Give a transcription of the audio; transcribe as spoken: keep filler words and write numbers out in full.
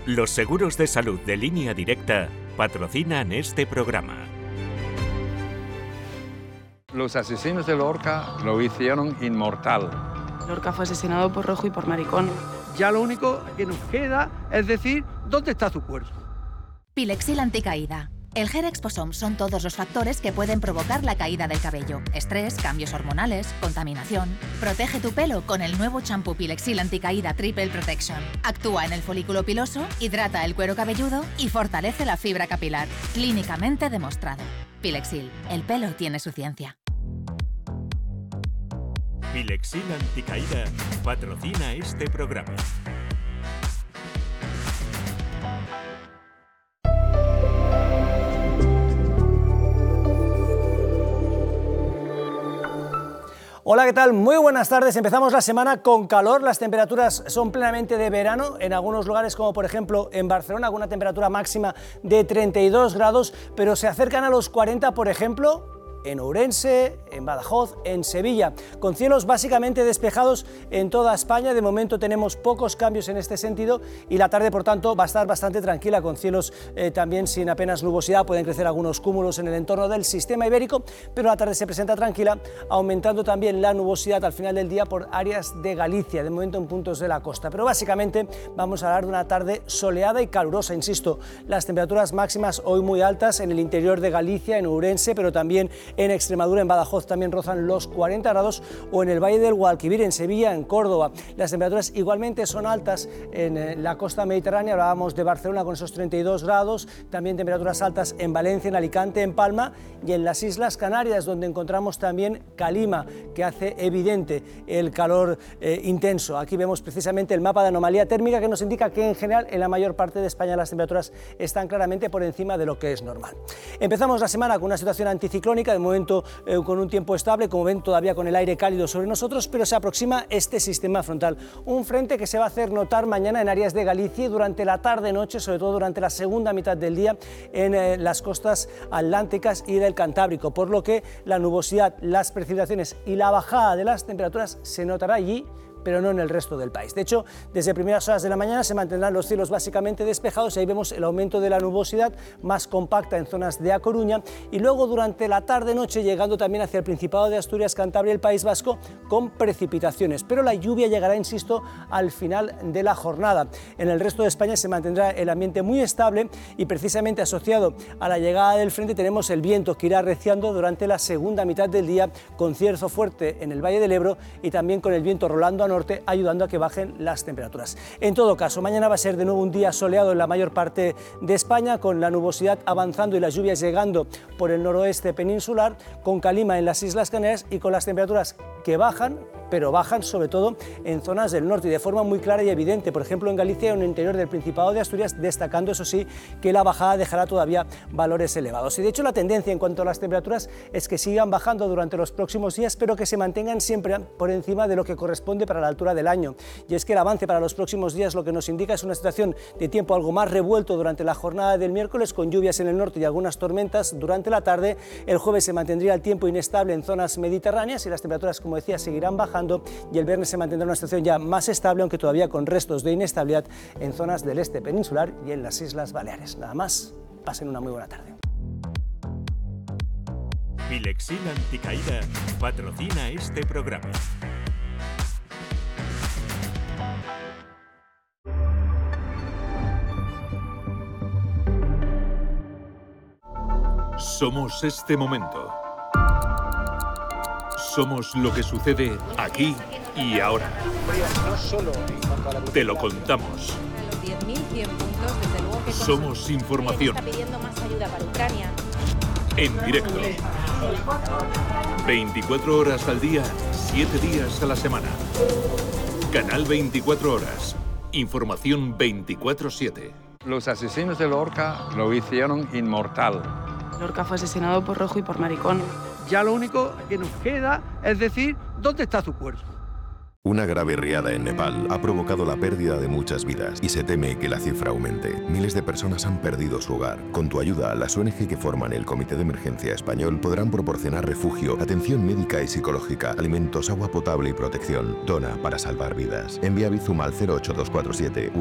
Los seguros de salud de Línea Directa patrocinan este programa. Los asesinos de Lorca lo hicieron inmortal. Lorca fue asesinado por rojo y por maricón. Ya lo único que nos queda es decir, ¿dónde está su cuerpo? Pilexil anticaída. El Hair Exposom son todos los factores que pueden provocar la caída del cabello. Estrés, cambios hormonales, contaminación. Protege tu pelo con el nuevo champú Pilexil anticaída Triple Protection. Actúa en el folículo piloso, hidrata el cuero cabelludo y fortalece la fibra capilar. Clínicamente demostrado. Pilexil. El pelo tiene su ciencia. Pilexil anticaída patrocina este programa. Hola, ¿qué tal? Muy buenas tardes. Empezamos la semana con calor. Las temperaturas son plenamente de verano. En algunos lugares, como por ejemplo en Barcelona, con una temperatura máxima de treinta y dos grados, pero se acercan a los cuarenta, por ejemplo, en Ourense, en Badajoz, en Sevilla, con cielos básicamente despejados en toda España. De momento tenemos pocos cambios en este sentido y la tarde, por tanto, va a estar bastante tranquila, con cielos eh, también sin apenas nubosidad. Pueden crecer algunos cúmulos en el entorno del sistema ibérico, pero la tarde se presenta tranquila, aumentando también la nubosidad al final del día por áreas de Galicia, de momento en puntos de la costa. Pero básicamente vamos a hablar de una tarde soleada y calurosa, insisto. Las temperaturas máximas hoy muy altas en el interior de Galicia, en Ourense, pero también en Extremadura, en Badajoz también rozan los cuarenta grados, o en el Valle del Guadalquivir, en Sevilla, en Córdoba. Las temperaturas igualmente son altas en la costa mediterránea. Hablábamos de Barcelona con esos treinta y dos grados, también temperaturas altas en Valencia, en Alicante, en Palma y en las Islas Canarias, donde encontramos también Calima, que hace evidente el calor eh, intenso. Aquí vemos precisamente el mapa de anomalía térmica, que nos indica que en general en la mayor parte de España las temperaturas están claramente por encima de lo que es normal. Empezamos la semana con una situación anticiclónica, de momento eh, con un tiempo estable, como ven, todavía con el aire cálido sobre nosotros, pero se aproxima este sistema frontal, un frente que se va a hacer notar mañana en áreas de Galicia y durante la tarde-noche, sobre todo durante la segunda mitad del día, en eh, las costas atlánticas y del Cantábrico, por lo que la nubosidad, las precipitaciones y la bajada de las temperaturas se notará allí, pero no en el resto del país. De hecho, desde primeras horas de la mañana se mantendrán los cielos básicamente despejados y ahí vemos el aumento de la nubosidad más compacta en zonas de A Coruña, y luego durante la tarde-noche llegando también hacia el Principado de Asturias, Cantabria y el País Vasco con precipitaciones, pero la lluvia llegará, insisto, al final de la jornada. En el resto de España se mantendrá el ambiente muy estable y precisamente asociado a la llegada del frente tenemos el viento que irá arreciando durante la segunda mitad del día, con cierzo fuerte en el Valle del Ebro y también con el viento rolando a norte, ayudando a que bajen las temperaturas. En todo caso, mañana va a ser de nuevo un día soleado en la mayor parte de España, con la nubosidad avanzando y las lluvias llegando por el noroeste peninsular, con calima en las Islas Canarias y con las temperaturas que bajan, pero bajan sobre todo en zonas del norte y de forma muy clara y evidente, por ejemplo en Galicia y en el interior del Principado de Asturias, destacando eso sí que la bajada dejará todavía valores elevados. Y de hecho la tendencia en cuanto a las temperaturas es que sigan bajando durante los próximos días, pero que se mantengan siempre por encima de lo que corresponde para la altura del año. Y es que el avance para los próximos días lo que nos indica es una situación de tiempo algo más revuelto durante la jornada del miércoles, con lluvias en el norte y algunas tormentas durante la tarde. El jueves se mantendría el tiempo inestable en zonas mediterráneas y las temperaturas, como decía, seguirán bajando, y el viernes se mantendrá una situación ya más estable, aunque todavía con restos de inestabilidad en zonas del este peninsular y en las Islas Baleares. Nada más, pasen una muy buena tarde. Pilexil anticaída patrocina este programa. Somos este momento. Somos lo que sucede aquí y ahora. Te lo contamos. Somos información. En directo. veinticuatro horas al día, siete días a la semana. Canal veinticuatro horas. Información veinticuatro siete. Los asesinos de Lorca lo hicieron inmortal. Lorca fue asesinado por rojo y por maricón. Ya lo único que nos queda es decir, ¿dónde está su cuerpo? Una grave riada en Nepal ha provocado la pérdida de muchas vidas y se teme que la cifra aumente. Miles de personas han perdido su hogar. Con tu ayuda, las O N G que forman el Comité de Emergencia Español podrán proporcionar refugio, atención médica y psicológica, alimentos, agua potable y protección. Dona para salvar vidas. Envía Bizum al cero ocho dos cuatro siete